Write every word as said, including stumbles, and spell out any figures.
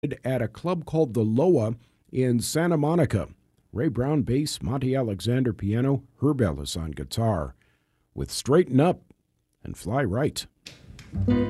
at a club called the Loa in Santa Monica. Ray Brown bass, Monty Alexander piano, Herb Ellis on guitar with Straighten Up and Fly Right.